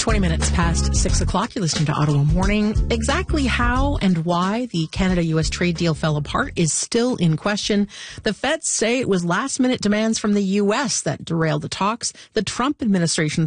20 minutes past 6 o'clock. You're listening to Ottawa Morning. Exactly how and why the Canada-U.S. trade deal fell apart is still in question. The feds say it was last-minute demands from the U.S. that derailed the talks. The Trump administration